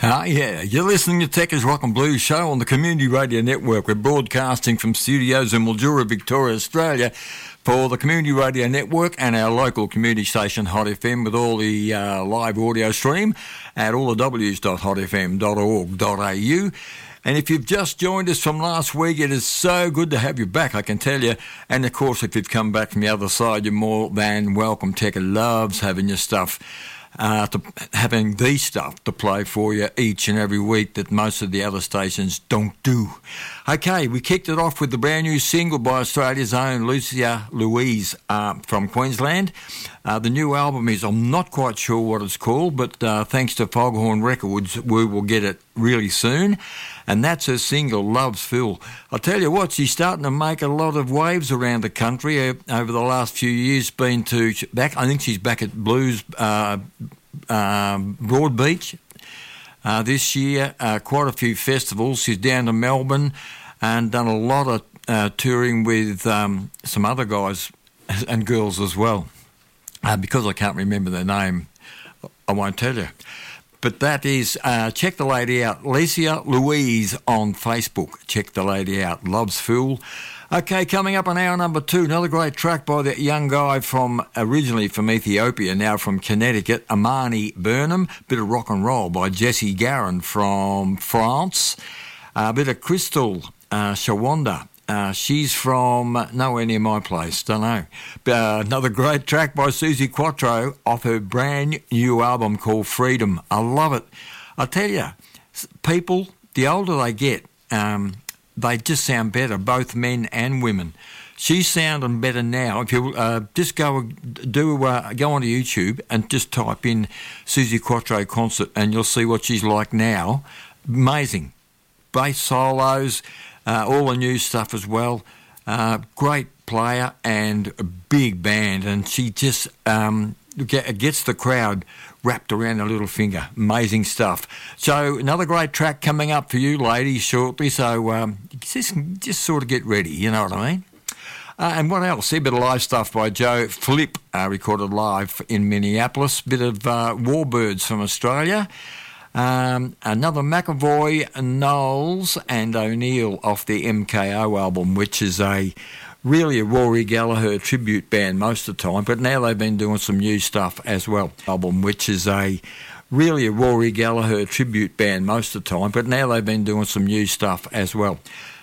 Yeah, you're listening to Techers Rock and Blues Show on the Community Radio Network. We're broadcasting from studios in Mildura, Victoria, Australia for the Community Radio Network and our local community station Hot FM with all the live audio stream at allthews.hotfm.org.au. And if you've just joined us from last week, it is so good to have you back, I can tell you. And, of course, if you've come back from the other side, you're more than welcome. Tecker loves having your stuff, having the stuff to play for you each and every week that most of the other stations don't do. Okay, we kicked it off with the brand new single by Australia's own Lucia Louise from Queensland. The new album is, I'm not quite sure what it's called, but thanks to Foghorn Records, we will get it really soon. And that's her single, Love's Phil. I'll tell you what, she's starting to make a lot of waves around the country over the last few years. I think she's back at Blues Broadbeach this year. Quite a few festivals. She's down to Melbourne and done a lot of touring with some other guys and girls as well. Because I can't remember their name, I won't tell you. But that is, check the lady out, Lucia Louise on Facebook. Check the lady out, Love's Fool. Okay, coming up on hour number 2, another great track by that young guy originally from Ethiopia, now from Connecticut, Amani Burnham. Bit of rock and roll by Jessie Garin from France. A bit of Crystal Shawanda. She's from nowhere near my place, don't know. Another great track by Suzi Quatro off her brand new album called Freedom. I love it. I tell you, people, the older they get, they just sound better, both men and women. She's sounding better now. If you just go onto YouTube and just type in Suzi Quatro concert and you'll see what she's like now. Amazing. Bass solos, all the new stuff as well. Great player and a big band, and she just gets the crowd wrapped around her little finger. Amazing stuff. So another great track coming up for you ladies shortly, so just sort of get ready, you know what I mean? And what else? A bit of live stuff by Joe Flip, recorded live in Minneapolis. Bit of Warbirds from Australia. Another McAvoy, Knowles and O'Neill off the MKO album, which is really a Rory Gallagher tribute band most of the time, but now they've been doing some new stuff as well. Album, which is really a Rory Gallagher tribute band most of the time, but now they've been doing some new stuff as well.